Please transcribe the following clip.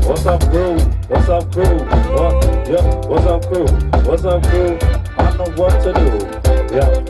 What's up, crew? What's up, crew? What? Yeah. What's up, crew? What's up, crew? I know what to do. Yeah.